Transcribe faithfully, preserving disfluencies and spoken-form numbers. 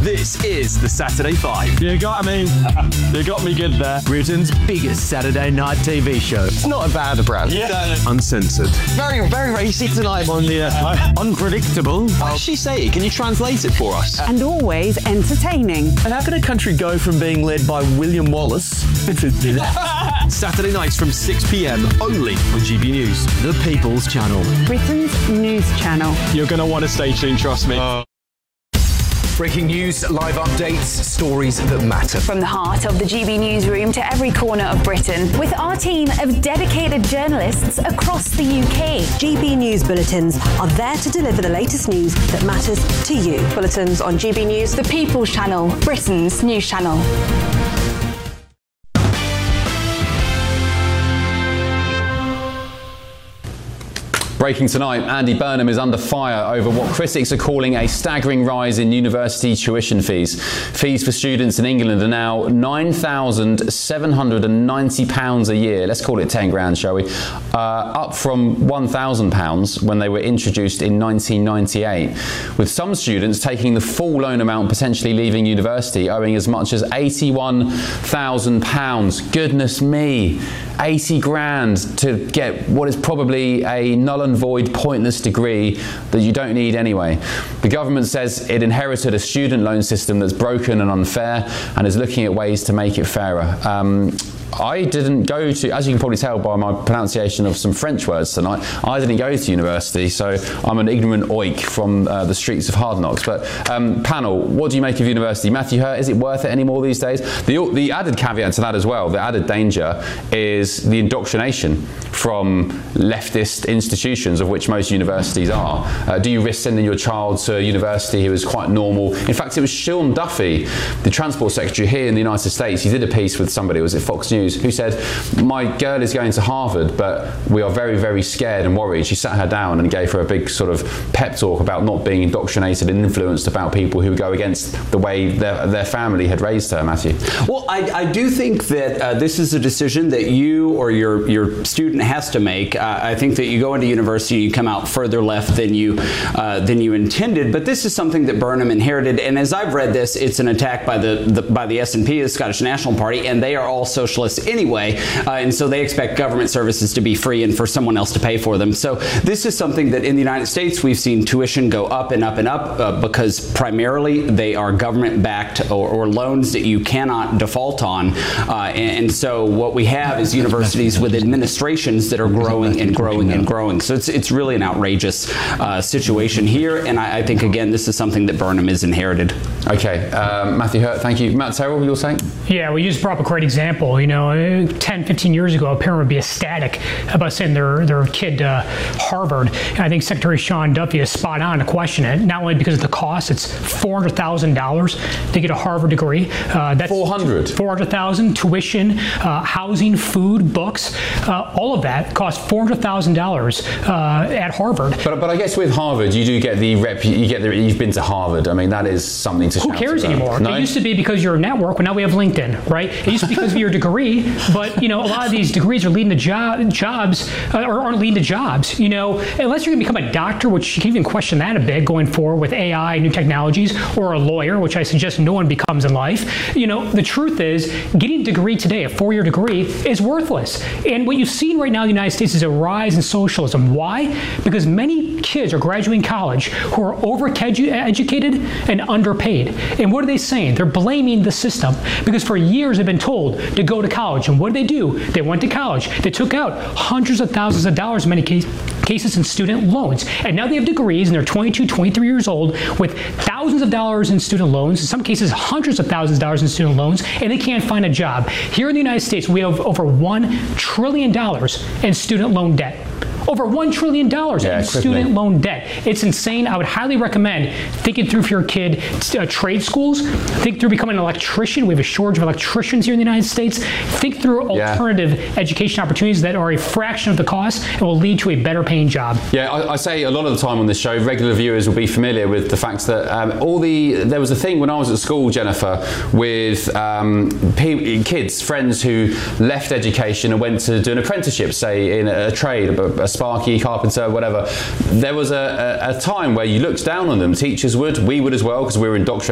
This is the Saturday Five. You got me. You got me good there. Britain's biggest Saturday night T V show. It's not a bad brand. Yeah. Uncensored. Very, very racy tonight on the uh, Unpredictable. What does she say? Can you translate it for us? And always entertaining. And how can a country go from being led by William Wallace to Saturday nights from six p.m. only on G B News, the People's Channel. Britain's news channel. You're going to want to stay tuned, trust me. Uh, Breaking news, live updates, stories that matter. From the heart of the G B newsroom to every corner of Britain, with our team of dedicated journalists across the U K. G B News Bulletins are there to deliver the latest news that matters to you. Bulletins on G B News, The People's Channel, Britain's news channel. Breaking tonight, Andy Burnham is under fire over what critics are calling a staggering rise in university tuition fees. Fees for students in England are now nine thousand seven hundred ninety pounds a year. Let's call it ten grand, shall we? Uh, up from one thousand pounds when they were introduced in nineteen ninety-eight. With some students taking the full loan amount, potentially leaving university, owing as much as eighty-one thousand pounds. Goodness me. eighty grand to get what is probably a null and void pointless degree that you don't need anyway. The government says it inherited a student loan system that's broken and unfair and is looking at ways to make it fairer. Um, I didn't go to, as you can probably tell by my pronunciation of some French words tonight, I didn't go to university, so I'm an ignorant oik from uh, the streets of Hard Knocks. But um, panel, what do you make of university? Matthew Hurt, is it worth it anymore these days? The, the added caveat to that as well, the added danger is the indoctrination from leftist institutions, of which most universities are. Uh, do you risk sending your child to a university who is quite normal? In fact, it was Sean Duffy, the Transport Secretary here in the United States, he did a piece with somebody, was it Fox News, who said, my girl is going to Harvard, but we are very, very scared and worried. She sat her down and gave her a big sort of pep talk about not being indoctrinated and influenced about people who go against the way their, their family had raised her, Matthew. Well, I, I do think that uh, this is a decision that you or your, your student has to make. Uh, I think that you go into university, you come out further left than you, uh, than you intended, but this is something that Burnham inherited, and as I've read this, it's an attack by the, the, by the S N P, the Scottish National Party, and they are all socialists anyway, uh, and so they expect government services to be free and for someone else to pay for them. So this is something that in the United States we've seen tuition go up and up and up uh, because primarily they are government-backed or, or loans that you cannot default on, uh, and, and so what we have is universities with administrations that are growing and growing and growing. So it's it's really an outrageous uh, situation here, and I, I think again this is something that Burnham has inherited. Okay, um, Matthew Hurt, thank you. Matt Terrell, you were saying? Yeah, well, you just brought up a great example. You know, ten, fifteen years ago, a parent would be ecstatic about sending their, their kid to Harvard. And I think Secretary Sean Duffy is spot on to question it, not only because of the cost, it's four hundred thousand dollars to get a Harvard degree. Uh, that's four hundred? four hundred thousand dollars, tuition, uh, housing, food, books, uh, all of that costs four hundred thousand dollars uh, at Harvard. But, but I guess with Harvard, you do get the rep, you get the, you've been to Harvard. I mean, that is something to Who shout cares about. anymore? No? It used to be because you're a network, but now we have LinkedIn, right? It used to be because of your degree, but you know, a lot of these degrees are leading to job, jobs, uh, or aren't leading to jobs, you know, unless you're gonna become a doctor, which you can even question that a bit going forward with A I, new technologies, or a lawyer, which I suggest no one becomes in life. You know, the truth is, getting a degree today, a four-year degree, is worthless. And what you've seen right now in the United States is a rise in socialism. Why? Because many kids are graduating college who are over-educated and underpaid. And what are they saying? They're blaming the system because for years they've been told to go to college. And what did they do? They went to college. They took out hundreds of thousands of dollars in many cases cases in student loans. And now they have degrees and they're twenty-two, twenty-three years old with thousands of dollars in student loans, in some cases hundreds of thousands of dollars in student loans, and they can't find a job. Here in the United States, we have over one trillion dollars in student loan debt. Over one trillion dollars yeah, in student quickly. loan debt. It's insane. I would highly recommend thinking through for your kid uh, trade schools. Think through becoming an electrician. We have a shortage of electricians here in the United States. Think through alternative yeah. education opportunities that are a fraction of the cost and will lead to a better paying job. Yeah, I, I say a lot of the time on this show, regular viewers will be familiar with the fact that um, all the, there was a thing when I was at school, Jennifer, with um, p- kids, friends who left education and went to do an apprenticeship, say in a, a trade, a, a sparky, carpenter, whatever. There was a, a, a time where you looked down on them. Teachers would, we would as well, because we were indoctrinated